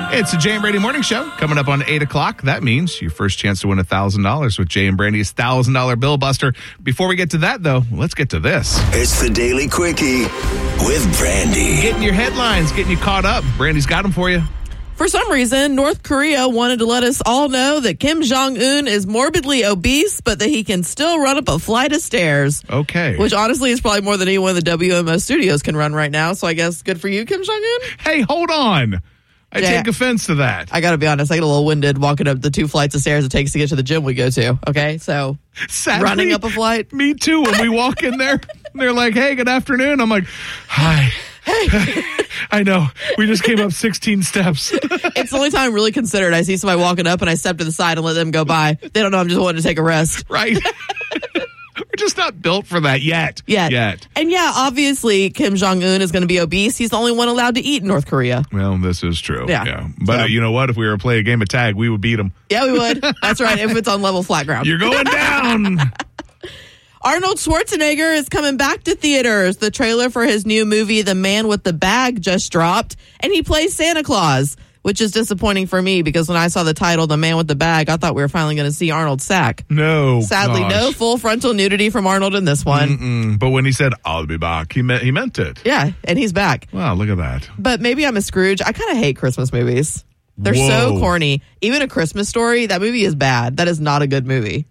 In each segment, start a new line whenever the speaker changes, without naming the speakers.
It's the Jay and Brady Morning Show coming up on 8 o'clock. That means your first chance to win $1,000 with Jay and Brandy's $1,000 Bill Buster. Before we get to that, though, let's get to this.
It's the Daily Quickie with Brandy.
Getting your headlines, getting you caught up. Brandy's got them for you.
For some reason, North Korea wanted to let us all know that Kim Jong-un is morbidly obese, but that he can still run up a flight of stairs.
Okay.
Which honestly is probably more than anyone in the WMO studios can run right now. So I guess good for you, Kim Jong-un.
Hey, hold on. I take offense to that.
I got to be honest. I get a little winded walking up the 2 flights of stairs it takes to get to the gym we go to. Okay, so
Sadly,
running up a flight.
Me too. When we walk in there, they're like, hey, good afternoon. I'm like, hi. Hey. I know. We just came up 16 steps.
It's the only time I'm really considered. I see somebody walking up and I step to the side and let them go by. They don't know I'm just wanting to take a rest.
Right. We're just not built for that yet.
And yeah, obviously, Kim Jong-un is going to be obese. He's the only one allowed to eat in North Korea.
Well, this is true.
Yeah.
But you know what? If we were to play a game of tag, we would beat him.
Yeah, we would. That's right. If it's on level flat ground.
You're going down.
Arnold Schwarzenegger is coming back to theaters. The trailer for his new movie, The Man with the Bag, just dropped, and he plays Santa Claus, which is disappointing for me because when I saw the title, The Man with the Bag, I thought we were finally going to see Arnold's sack.
No.
Sadly, no full frontal nudity from Arnold in this one.
But when he said, I'll be back, he meant it.
Yeah, and he's back.
Wow, look at that.
But maybe I'm a Scrooge. I kind of hate Christmas movies. They're so corny. Even A Christmas Story, that movie is bad. That is not a good movie.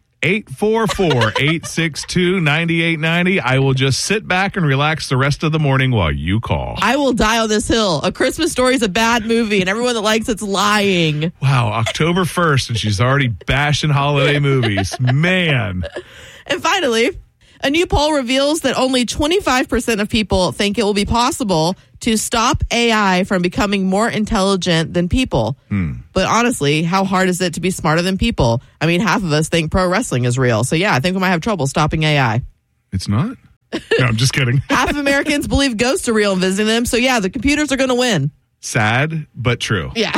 844-862-9890. I will just sit back and relax the rest of the morning while you call.
I will die on this hill. A Christmas Story is a bad movie, and everyone that likes it's lying.
Wow, October 1st, and she's already bashing holiday movies. Man.
And finally, a new poll reveals that only 25% of people think it will be possible to stop AI from becoming more intelligent than people. But honestly, how hard is it to be smarter than people? I mean, half of us think pro wrestling is real. So yeah, I think we might have trouble stopping AI.
It's not? No, I'm just kidding.
Half of Americans believe ghosts are real and visiting them. So yeah, the computers are going to win.
Sad, but true.
Yeah.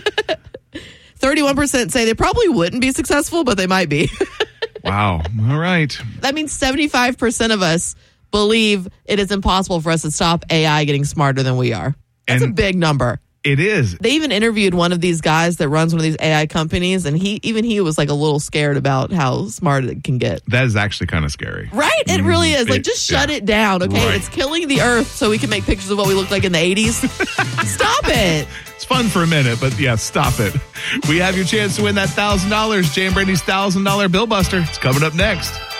31% say they probably wouldn't be successful, but they might be.
Wow. All right.
That means 75% of us believe it is impossible for us to stop AI getting smarter than we are. That's a big number.
It is.
They even interviewed one of these guys that runs one of these AI companies, and he was like a little scared about how smart it can get.
That is actually kind of scary.
Right? It really is. Like, just shut it down, okay?
Right.
It's killing the earth so we can make pictures of what we looked like in the 80s. Stop it.
It's fun for a minute, but yeah, stop it. We have your chance to win that $1,000, Jay and Brady's $1,000 Bill Buster. It's coming up next.